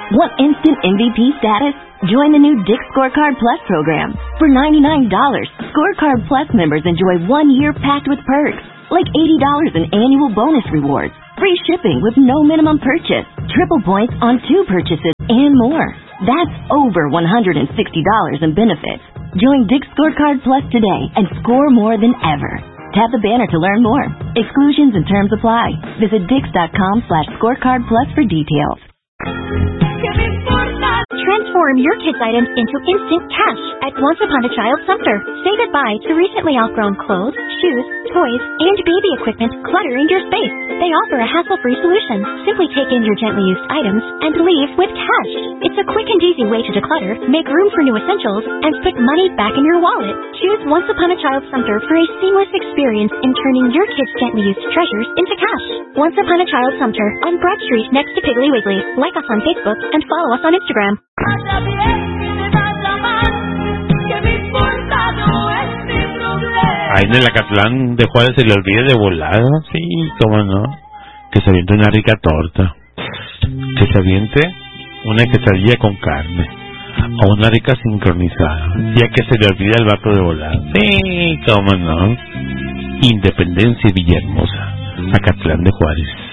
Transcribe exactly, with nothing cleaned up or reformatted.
Want instant M V P status? Join the new Dick's Scorecard Plus program. For ninety-nine dollars, Scorecard Plus members enjoy one year packed with perks, like eighty dollars in annual bonus rewards, free shipping with no minimum purchase, triple points on two purchases, and more. That's over one hundred sixty dollars in benefits. Join Dick's Scorecard Plus today and score more than ever. Tap the banner to learn more. Exclusions and terms apply. Visit dix.com slash scorecard plus for details. Transform your kids' items into instant cash at Once Upon a Child Sumter. Say goodbye to recently outgrown clothes, shoes, toys, and baby equipment cluttering your space. They offer a hassle-free solution. Simply take in your gently used items and leave with cash. It's a quick and easy way to declutter, make room for new essentials, and put money back in your wallet. Choose Once Upon a Child Sumter for a seamless experience in turning your kids' gently used treasures into cash. Once Upon a Child Sumter on Broad Street next to Piggly Wiggly. Like us on Facebook and follow us on Instagram. Ahí en el Acatlán de Juárez se le olvide de volada, sí, cómo no, que se aviente una rica torta, que se aviente una quesadilla con carne, o una rica sincronizada, ya que se le olvida el vato de volada, sí, cómo no. Independencia y Villahermosa, Acatlán de Juárez.